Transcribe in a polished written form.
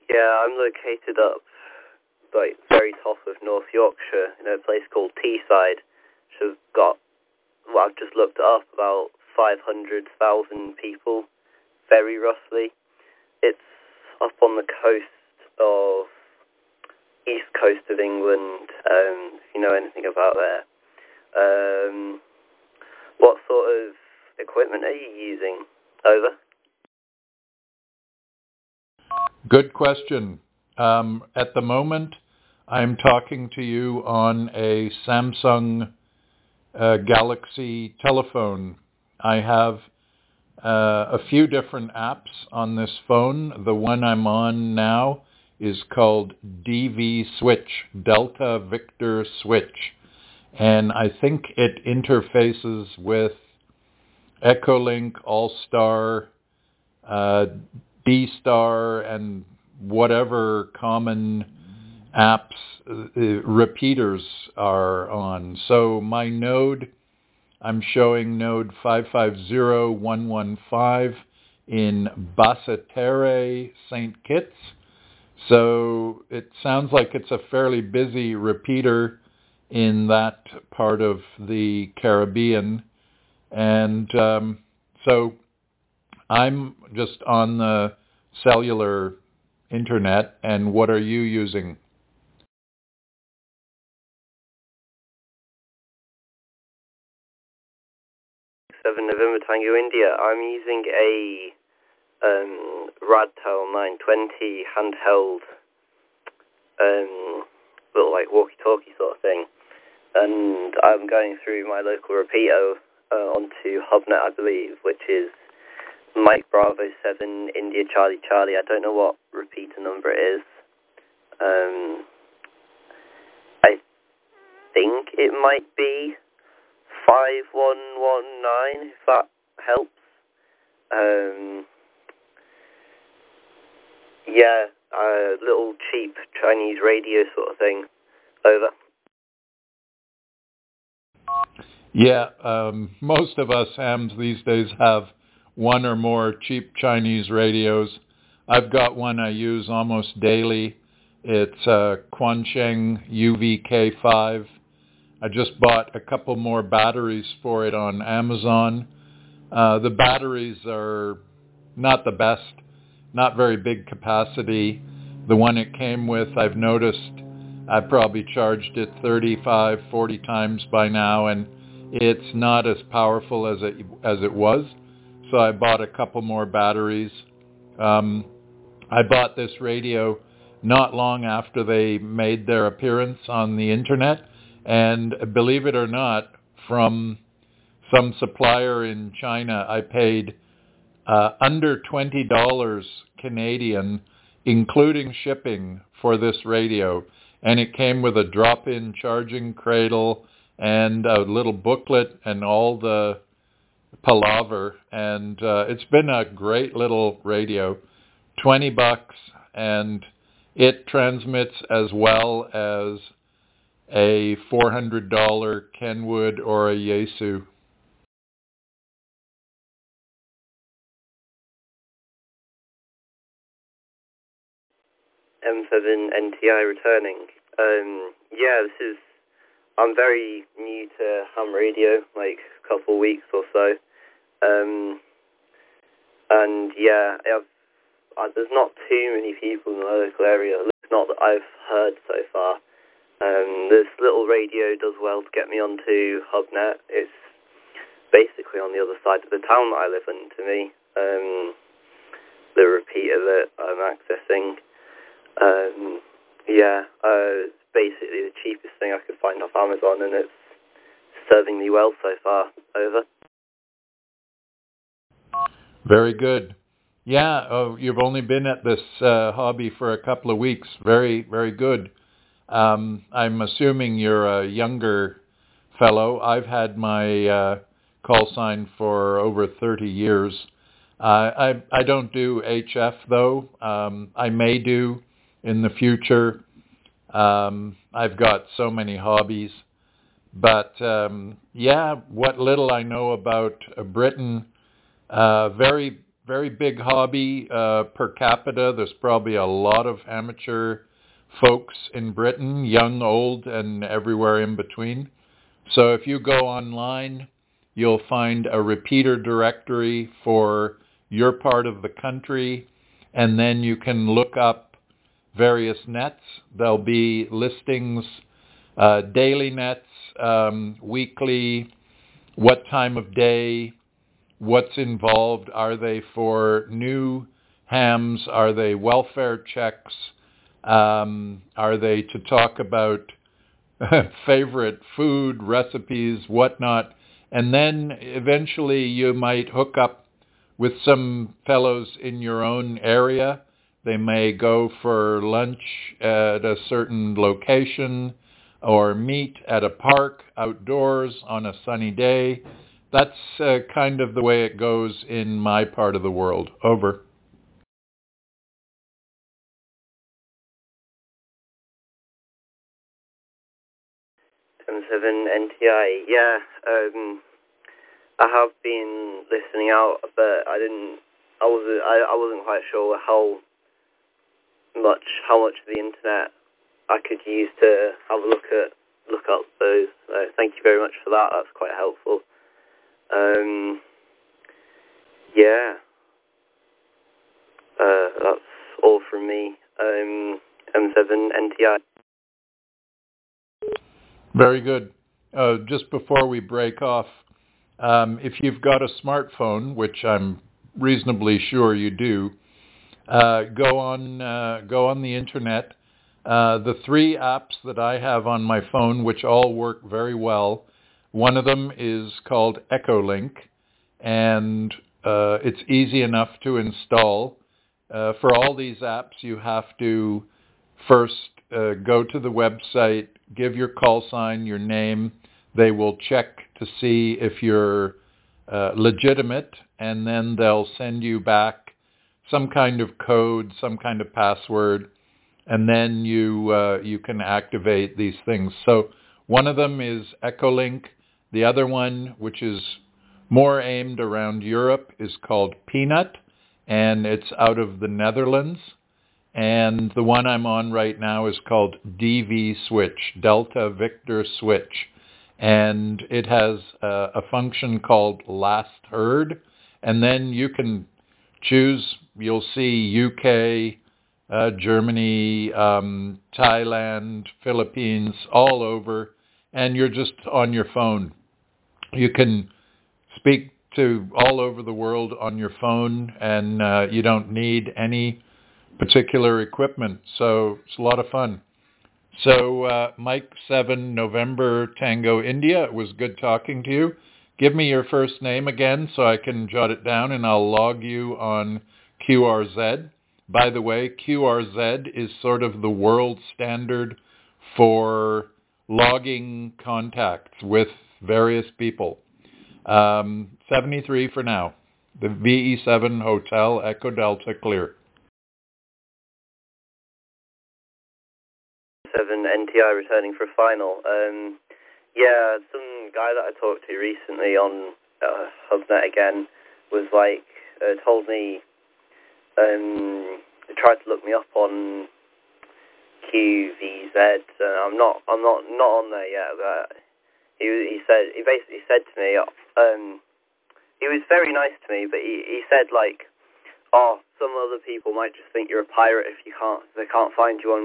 Yeah, I'm located up, like, very top of North Yorkshire, in a place called Teesside, which has got, well, I've just looked it up, about 500,000 people, very roughly. It's up on the coast of, east coast of England, if you know anything about there. What sort of equipment are you using? Over. Good question. At the moment, I'm talking to you on a Samsung Galaxy telephone. I have a few different apps on this phone. The one I'm on now is called DV Switch, Delta Victor Switch. And I think it interfaces with Echolink, All-Star, D-Star, and whatever common apps repeaters are on. So my node, I'm showing node 550115 in Basseterre, St. Kitts. So it sounds like it's a fairly busy repeater in that part of the Caribbean. And so I'm just on the cellular internet. And what are you using? 7 November Tango India. I'm using a Radtel 920 handheld, little like walkie-talkie sort of thing. And I'm going through my local repeater onto HubNet, I believe, which is Mike Bravo 7 India Charlie Charlie. I don't know what repeater number it is. I think it might be 5119, if that helps. Yeah, little cheap Chinese radio sort of thing. Over. Yeah, most of us hams these days have one or more cheap Chinese radios. I've got one I use almost daily. It's Quansheng UVK5. I just bought a couple more batteries for it on Amazon. The batteries are not the best, not very big capacity. The one it came with, I've noticed, I probably charged it 35, 40 times by now, and it's not as powerful as it was. So I bought a couple more batteries. I bought this radio not long after they made their appearance on the internet. And believe it or not, from some supplier in China, I paid under $20 Canadian, including shipping, for this radio. And it came with a drop-in charging cradle and a little booklet and all the palaver. And it's been a great little radio. $20, and it transmits as well as a $400 Kenwood or a Yaesu. M7 NTI returning. Yeah, I'm very new to ham radio, like a couple weeks or so. And yeah, there's not too many people in the local area, at least not that I've heard so far. This little radio does well to get me onto HubNet. It's basically on the other side of the town that I live in, to me. The repeater that I'm accessing. It's basically the cheapest thing I could find off Amazon, and it's serving me well so far. Over. Very good. Yeah, you've only been at this hobby for a couple of weeks. Very, very good. I'm assuming you're a younger fellow. I've had my call sign for over 30 years. I don't do HF, though. I may do in the future. I've got so many hobbies. But, what little I know about Britain, very very big hobby per capita. There's probably a lot of amateur folks in Britain, young, old, and everywhere in between. So if you go online, you'll find a repeater directory for your part of the country, and then you can look up various nets. There'll be listings, daily nets, weekly, what time of day, what's involved. Are they for new hams? Are they welfare checks? Are they to talk about favorite food, recipes, whatnot? And then eventually you might hook up with some fellows in your own area. They may go for lunch at a certain location or meet at a park outdoors on a sunny day. That's kind of the way it goes in my part of the world. Over. 7 NTI. Yeah, I have been listening out, but I wasn't quite sure how much of the internet I could use to have a look up those. So thank you very much for that. That's quite helpful. Yeah, that's all from me. M7 NTI. Very good. Just before we break off, if you've got a smartphone, which I'm reasonably sure you do, go on the internet. The 3 apps that I have on my phone, which all work very well, one of them is called Echolink, and it's easy enough to install. For all these apps, you have to first go to the website, give your call sign, your name. They will check to see if you're legitimate, and then they'll send you back some kind of code, some kind of password, and then you can activate these things. So one of them is Echolink. The other one, which is more aimed around Europe, is called Peanut, and it's out of the Netherlands. And the one I'm on right now is called DV Switch, Delta Victor Switch. And it has a function called Last Heard. And then you can choose, you'll see UK, Germany, Thailand, Philippines, all over. And you're just on your phone. You can speak to all over the world on your phone, and you don't need any particular equipment, so it's a lot of fun. So Mike 7 November Tango India, it was good talking to you. Give me your first name again so I can jot it down, and I'll log you on QRZ. By the way, QRZ is sort of the world standard for logging contacts with various people. 73 for now. The VE7 Hotel Echo Delta clear. 7 NTI returning for a final. Yeah, some guy that I talked to recently on HubNet again was like, told me, tried to look me up on QVZ. I'm not on there yet, but he basically said to me, he was very nice to me, but he said like, oh, some other people might just think you're a pirate if they can't find you on